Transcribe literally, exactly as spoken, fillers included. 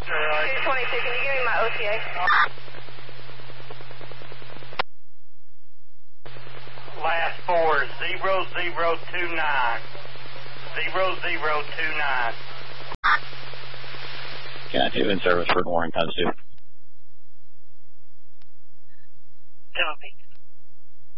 two twenty-two, can you give me my O T A? Last four, zero zero two nine. Zero zero two nine. Can I do in service for Warren times two?